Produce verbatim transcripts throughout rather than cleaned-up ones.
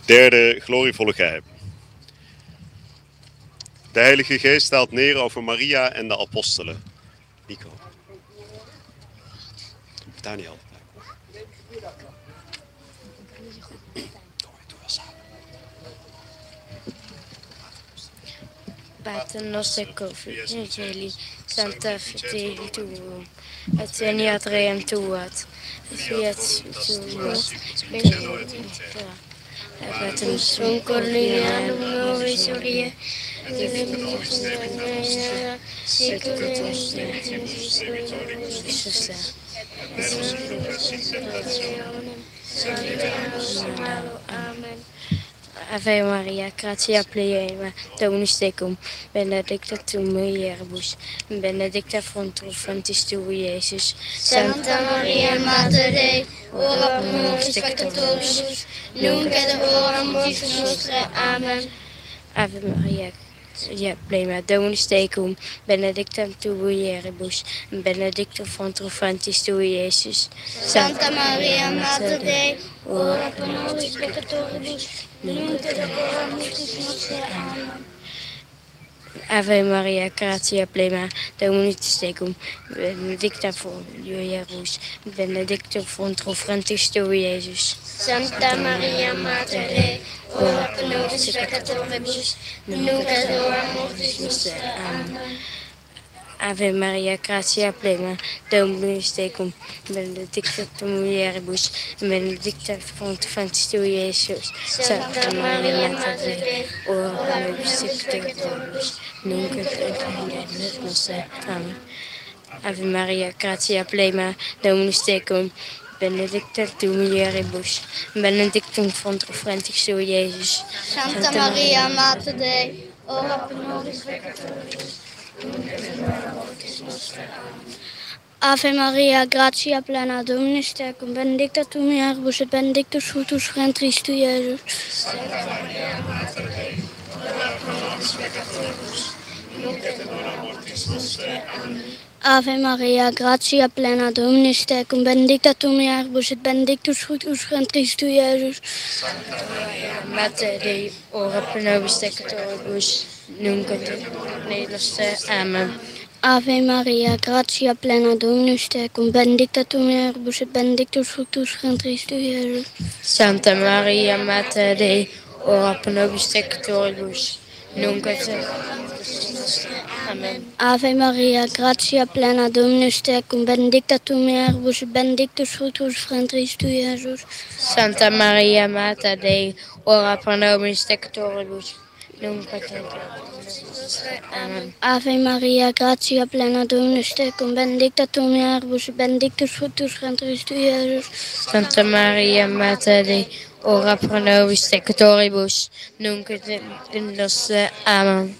Derde glorievolle geheim. De Heilige Geest daalt neer over Maria en de apostelen. Nico. Of Daniel. Pater noster confides celi, Sancta fideli tuum, et veniat ream tuat, fiat tuum, et sum cordianum nobis Kyrie, Amen. Ave Maria, gratia plena, Dominus tecum, benedicta tu mulieribus, benedicta fructus tui, Iesus. Santa Maria, Mater Dei, ora pro nobis peccatoribus, nunc et in hora mortis nostrae. Amen. Ave Maria, gratia plena, Dominus tecum, benedicta tu mulieribus, benedicta fructus tui, Iesus. Santa Maria, Mater Dei, ora pro nobis peccatoribus, nunc et in hora mortis nostrae. Amen. Ave Maria, gratia plena, Dominus tecum, benedicta mulieribus, benedicta fructus tui, Iesus. Santa Maria, Mater Dei, ora pro nobis peccatoribus, nunc et in hora mortis nostrae. Amen. Ave Maria, gratia plena, Dominus tecum, benedicta tu mulieribus, benedicta fructus tui, Iesus. Santa Maria, Mater Dei, ora pro nobis peccatoribus, nunc et in hora mortis nostrae. Amen. Ave Maria, gratia plena, Dominus tecum, benedicta tu mulieribus, benedictum fructus tui, Iesus. Santa Maria, Mater Dei, ora pro nobis peccatoribus, nunc et in hora mortis nostrae. Amen. Ave Maria, gratia plena, Dominus tecum, benedicta tu mulieribus, et benedictus fructus ventris tui, Iesus. Santa Maria, Mater Dei, ora pro nobis peccatoribus, nunc et in hora mortis nostrae. Amen. Ave Maria, gratia plena, Dominus tecum, benedicta tu mulieribus, et benedictus fructus ventris tui, Iesus. Santa Maria, Mater Dei, ora pro nobis peccatoribus, nunc et in hora nostrae. Amen. Ave Maria, gratia plena, Dominus tecum, benedicta tu mulieribus, et benedictus fructus ventris tui, Iesus. Santa Maria, Mater Dei, ora pro nobis peccatoribus, nunc et in hora mortis nostrae. Amen. Ave Maria, gratia plena, Dominus tecum, benedicta tu mulieribus, et benedictus fructus ventris tui, Iesus. Santa Maria, Mater Dei, ora pro nobis peccatoribus, nunc et in hora mortis nostrae. Amen. Ave Maria, gratia plena, Dominus tecum, benedicta tu mulieribus, et benedictus fructus ventris tui, Iesus. Santa Maria, Mater Dei, ora pro nobis peccatoribus, nunc et in hora nostrae. Amen.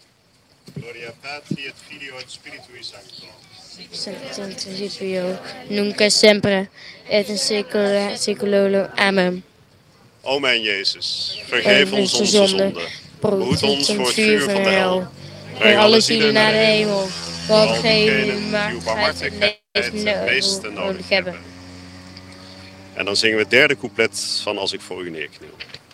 Gloria Patri et Filio et Spiritui Sancto. Sancta Filio, nunc et semper, et in saecula saeculorum. Amen. O mijn Jezus, vergeef ons onze zonden. Behoed ons voor het vuur van de hel. Breng alle zielen naar de hemel. Vooral Want degenen diegenen die maar uw barmhartigheid het meeste nodig nodig hebben. hebben. En dan zingen we het derde couplet van Als ik voor u neerkniel.